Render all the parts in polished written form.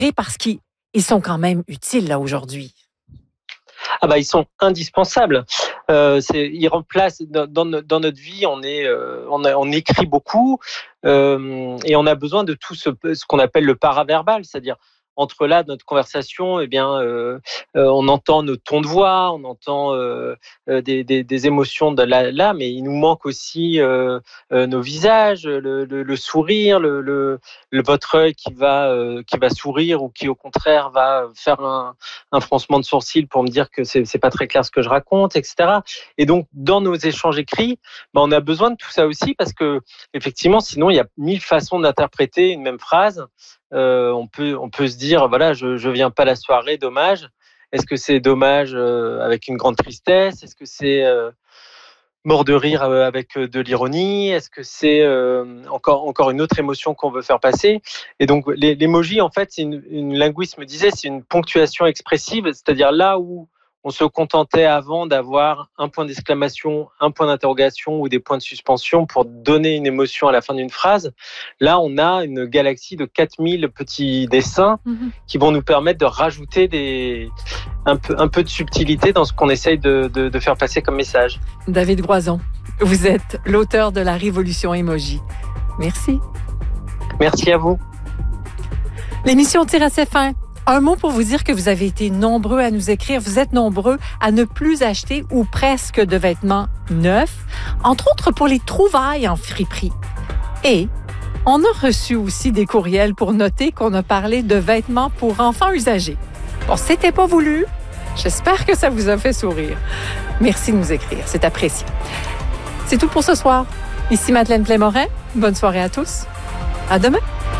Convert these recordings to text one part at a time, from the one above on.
parce qu'ils sont quand même utiles là aujourd'hui. Ah bah ils sont indispensables. Ils remplacent dans notre vie, on écrit beaucoup et on a besoin de tout ce qu'on appelle le paraverbal, c'est-à-dire entre là notre conversation, on entend nos tons de voix, on entend des émotions de là, mais il nous manque aussi nos visages, le sourire, votre œil qui va sourire ou qui au contraire va faire un froncement de sourcil pour me dire que c'est pas très clair ce que je raconte, etc. Et donc dans nos échanges écrits, on a besoin de tout ça aussi parce que effectivement, sinon il y a 1000 façons d'interpréter une même phrase. On peut se dire voilà, je viens pas à la soirée, dommage. Est-ce que c'est dommage avec une grande tristesse? Est-ce que c'est mort de rire avec de l'ironie? Est-ce que c'est encore une autre émotion qu'on veut faire passer? Et donc l'emoji, en fait, c'est une linguiste me disait, c'est une ponctuation expressive, c'est-à-dire là où on se contentait avant d'avoir un point d'exclamation, un point d'interrogation ou des points de suspension pour donner une émotion à la fin d'une phrase. Là, on a une galaxie de 4000 petits dessins qui vont nous permettre de rajouter un peu de subtilité dans ce qu'on essaye de faire passer comme message. David Groison, vous êtes l'auteur de la Révolution Emoji. Merci. Merci à vous. L'émission tire à ses fins. Un mot pour vous dire que vous avez été nombreux à nous écrire. Vous êtes nombreux à ne plus acheter ou presque de vêtements neufs, entre autres pour les trouvailles en friperie. Et on a reçu aussi des courriels pour noter qu'on a parlé de vêtements pour enfants usagés. Bon, c'était pas voulu. J'espère que ça vous a fait sourire. Merci de nous écrire, c'est apprécié. C'est tout pour ce soir. Ici Madeleine Plémorin. Bonne soirée à tous. À demain.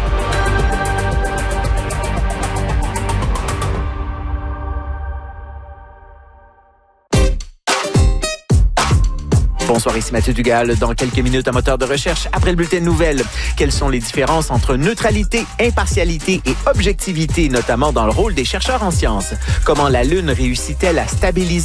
Bonsoir, ici Mathieu Dugal. Dans quelques minutes, un moteur de recherche après le bulletin de nouvelles. Quelles sont les différences entre neutralité, impartialité et objectivité, notamment dans le rôle des chercheurs en sciences? Comment la Lune réussit-elle à stabiliser